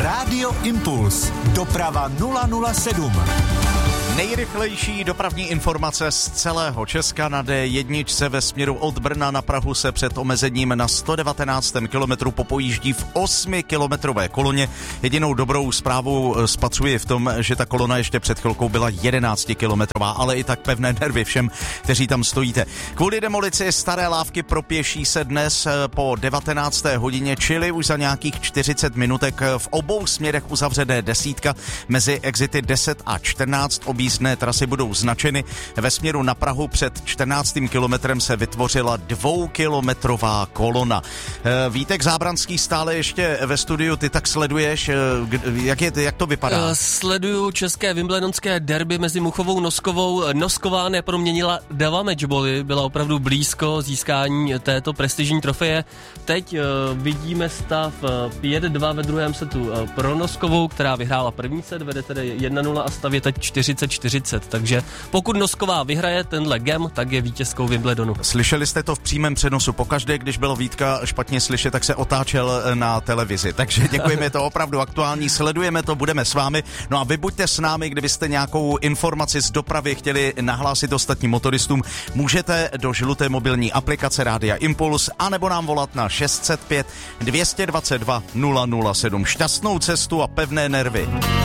Rádio Impuls. Doprava 007. Nejrychlejší dopravní informace z celého Česka na D1 ve směru od Brna na Prahu se před omezením na 119. kilometru popojíždí v 8kilometrové koloně. Jedinou dobrou zprávu spatřuji v tom, že ta kolona ještě před chvilkou byla 11kilometrová, ale i tak pevné nervy všem, kteří tam stojíte. Kvůli demolici staré lávky pro pěší se dnes po 19. hodině, čili už za nějakých 40 minutek v obou směrech uzavře D10 mezi exity 10 a 14. Objízdné trasy budou značeny. Ve směru na Prahu před 14. kilometrem se vytvořila 2kilometrová kolona. Vítek Zábranský stále ještě ve studiu, ty tak sleduješ, jak to vypadá? Sleduju české wimbledonské derby mezi Muchovou a Noskovou. Nosková neproměnila Deva matchboly, byla opravdu blízko získání této prestižní trofeje. Teď vidíme stav 5-2 ve druhém setu pro Noskovou, která vyhrála první set, vede tedy 1-0 a stav je teď 40-40, takže pokud Nosková vyhraje tenhle gem, tak je vítězkou Wimbledonu. Slyšeli jste to v přímém přenosu. Pokaždé, když bylo Vítka špatně slyšet, tak se otáčel na televizi. Takže děkujeme, to opravdu aktuální, sledujeme to, budeme s vámi. No a vy buďte s námi, kdybyste nějakou informaci z dopravy chtěli nahlásit ostatním motoristům, můžete do žluté mobilní aplikace Rádia Impuls, anebo nám volat na 605 222 007. Šťastnou cestu a pevné nervy.